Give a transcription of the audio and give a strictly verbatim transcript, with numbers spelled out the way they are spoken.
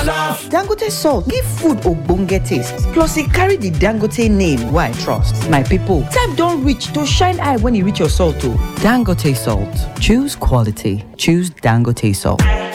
Dangote salt give food ogbonge taste, plus e carry the Dangote name wey I trust. My people, time don reach to shine eye when e reach your salt o. Dangote salt. Choose quality. Choose Dangote salt.